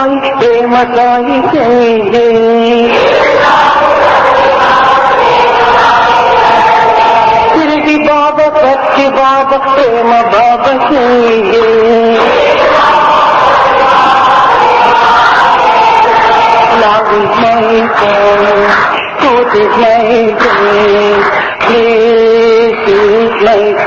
సాయి ప్రేమ సాయి చేయండి తిరిగి బాబా సత్య బాబా ప్రేమ బాబా చేయండి Love is my God, truth is my God, grace is my